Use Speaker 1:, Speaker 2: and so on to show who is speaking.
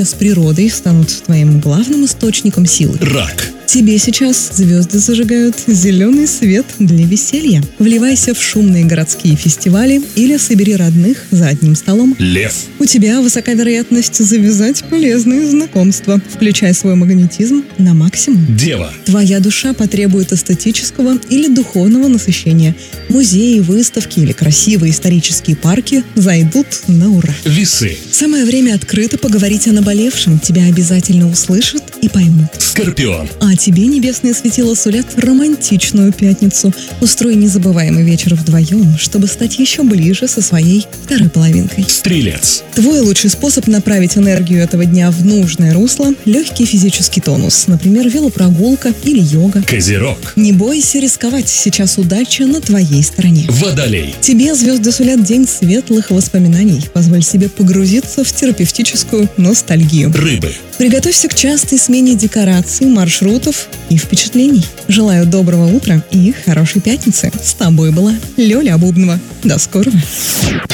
Speaker 1: с природой станут твоим главным источником силы.
Speaker 2: Рак.
Speaker 1: Тебе сейчас звезды зажигают зеленый свет для веселья. Вливайся в шумные городские фестивали или собери родных за одним столом.
Speaker 2: Лев.
Speaker 1: У тебя высока вероятность завязать полезные знакомства. Включай свой магнетизм на максимум.
Speaker 2: Дева.
Speaker 1: Твоя душа потребует эстетического или духовного насыщения. Музеи, выставки или красивые исторические парки зайдут на ура.
Speaker 2: Весы.
Speaker 1: Самое время открыто поговорить о наболевшем. Тебя обязательно услышат и поймут.
Speaker 2: Скорпион.
Speaker 1: А тебе небесные светила сулят романтичную пятницу. Устрой незабываемый вечер вдвоем, чтобы стать еще ближе со своей второй половинкой.
Speaker 2: Стрелец.
Speaker 1: Твой лучший способ направить энергию этого дня в нужное русло – легкий физический тонус, например, велопрогулка или йога.
Speaker 2: Козерог.
Speaker 1: Не бойся рисковать, сейчас удача на твоей стороне.
Speaker 2: Водолей.
Speaker 1: Тебе звезды сулят день светлых воспоминаний. Позволь себе погрузиться в терапевтическую ностальгию.
Speaker 2: Рыбы.
Speaker 1: Приготовься к частой смене декораций, маршрутов и впечатлений. Желаю доброго утра и хорошей пятницы. С тобой была Лёля Бубнова. До скорого.